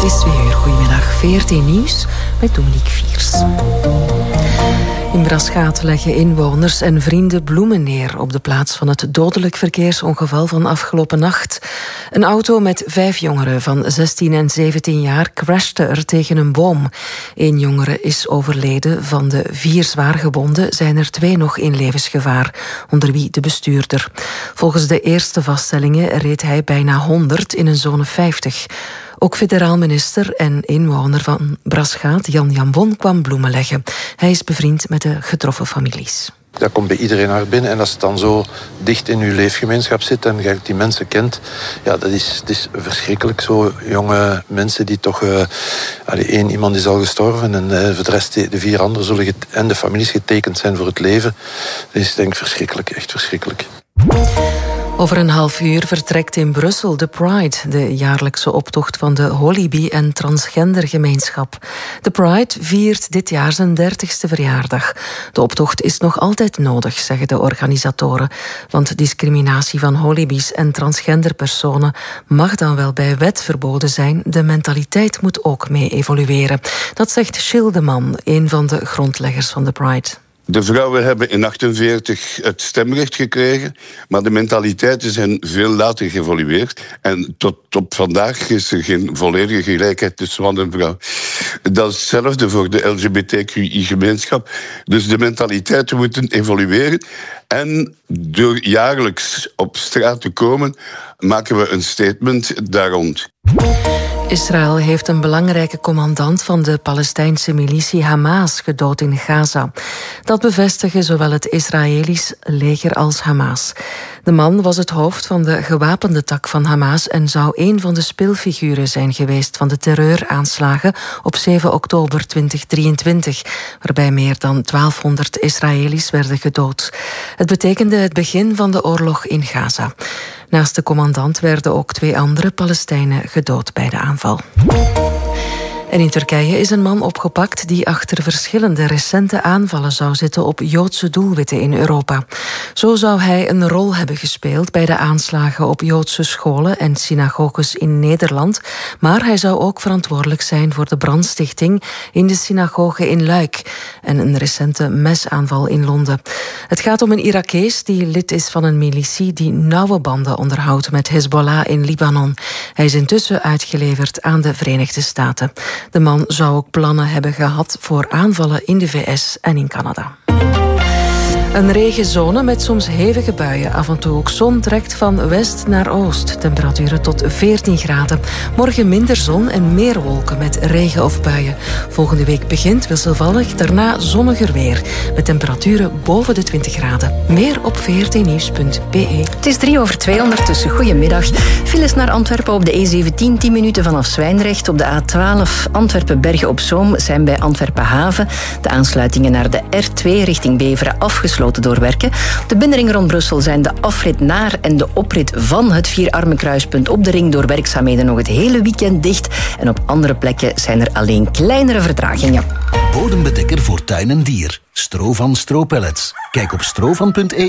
is 2 uur. Goedemiddag, VRT Nieuws met Dominique Viers. In Braschaat leggen inwoners en vrienden bloemen neer op de plaats van het dodelijk verkeersongeval van afgelopen nacht. Een auto met 5 jongeren van 16 en 17 jaar crashte er tegen een boom. 1 jongere is overleden. Van de 4 zwaargewonden zijn er 2 nog in levensgevaar, onder wie de bestuurder. Volgens de eerste vaststellingen reed hij bijna 100 in een zone 50. Ook federaal minister en inwoner van Braschaat, Jan Jambon, kwam bloemen leggen. Hij is bevriend met de getroffen families. Dat komt bij iedereen naar binnen. En als het dan zo dicht in uw leefgemeenschap zit en je die mensen kent, ja, het is verschrikkelijk. Zo jonge mensen die toch... iemand is al gestorven en voor de rest de 4 anderen zullen en de families getekend zijn voor het leven. Dat is denk ik verschrikkelijk, echt verschrikkelijk. Over een half uur vertrekt in Brussel de Pride, de jaarlijkse optocht van de Holy-Bee- en transgendergemeenschap. De Pride viert dit jaar zijn 30ste verjaardag. De optocht is nog altijd nodig, zeggen de organisatoren. Want discriminatie van Holy-Bees en transgenderpersonen mag dan wel bij wet verboden zijn. De mentaliteit moet ook mee evolueren. Dat zegt Gilles de Man, een van de grondleggers van de Pride. De vrouwen hebben in 1948 het stemrecht gekregen, maar de mentaliteiten zijn veel later geëvolueerd. En tot op vandaag is er geen volledige gelijkheid tussen man en vrouw. Dat is hetzelfde voor de LGBTQI-gemeenschap. Dus de mentaliteiten moeten evolueren. En door jaarlijks op straat te komen, maken we een statement daar rond. Israël heeft een belangrijke commandant van de Palestijnse militie Hamas gedood in Gaza. Dat bevestigen zowel het Israëlisch leger als Hamas. De man was het hoofd van de gewapende tak van Hamas en zou een van de speelfiguren zijn geweest van de terreuraanslagen op 7 oktober 2023, waarbij meer dan 1200 Israëli's werden gedood. Het betekende het begin van de oorlog in Gaza. Naast de commandant werden ook 2 andere Palestijnen gedood bij de aanval. En in Turkije is een man opgepakt die achter verschillende recente aanvallen zou zitten op Joodse doelwitten in Europa. Zo zou hij een rol hebben gespeeld bij de aanslagen op Joodse scholen en synagoges in Nederland, maar hij zou ook verantwoordelijk zijn voor de brandstichting in de synagoge in Luik en een recente mesaanval in Londen. Het gaat om een Irakees die lid is van een militie die nauwe banden onderhoudt met Hezbollah in Libanon. Hij is intussen uitgeleverd aan de Verenigde Staten. De man zou ook plannen hebben gehad voor aanvallen in de VS en in Canada. Een regenzone met soms hevige buien. Af en toe ook zon trekt van west naar oost. Temperaturen tot 14 graden. Morgen minder zon en meer wolken met regen of buien. Volgende week begint wisselvallig, daarna zonniger weer. Met temperaturen boven de 20 graden. Meer op vrtnieuws.be. Het is 2:03 ondertussen. Goedemiddag. Files naar Antwerpen op de E17, 10 minuten vanaf Zwijndrecht. Op de A12 Antwerpen-Bergen op Zoom zijn bij Antwerpen-Haven. De aansluitingen naar de R2 richting Beveren afgesloten door werken. Op de binnenring rond Brussel zijn de afrit naar en de oprit van het Vierarmenkruispunt op de ring door werkzaamheden nog het hele weekend dicht. En op andere plekken zijn er alleen kleinere vertragingen. Bodembedekker voor tuin en dier. Stro van Stro Pellets. Kijk op strovan.eu